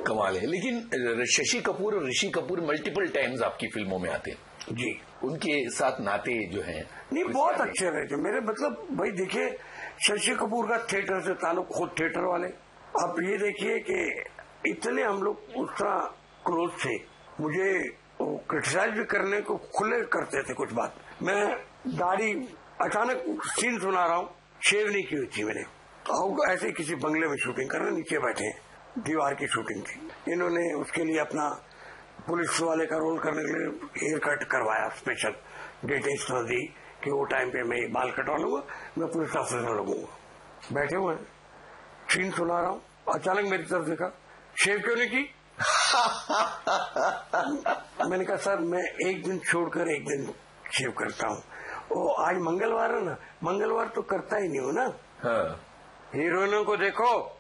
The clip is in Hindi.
कमाल है। लेकिन शशि कपूर और ऋषि कपूर मल्टीपल टाइम्स आपकी फिल्मों में आते हैं जी, उनके साथ नाते जो हैं नहीं बहुत अच्छे रहे थे मेरे। मतलब भाई देखिए, शशि कपूर का थिएटर से ताल्लुक, खुद थिएटर वाले। आप ये देखिए कि इतने हम लोग उस तरह क्लोज थे, मुझे क्रिटिसाइज भी करने को खुले करते थे कुछ बात। मैं दाढ़ी, अचानक सीन सुना रहा हूँ, शेव नहीं की हुई थी मैंने, तो ऐसे किसी बंगले में शूटिंग कर रहे, नीचे बैठे, दीवार की शूटिंग थी। इन्होंने उसके लिए अपना पुलिस वाले का रोल करने के लिए हेयर कट करवाया, स्पेशल डिटेल्स दी कि वो टाइम पे मैं बाल कटवा लूंगा, मैं पुलिस ऑफिसर लगूंगा। बैठे हुए हैं, सीन सुना रहा हूँ, अचानक मेरी तरफ देखा, शेव क्यों नहीं की? मैंने कहा सर मैं एक दिन छोड़कर एक दिन शेव करता हूँ, वो आज मंगलवार है ना, मंगलवार तो करता ही नहीं हूँ ना। हाँ। हीरोइनों को देखो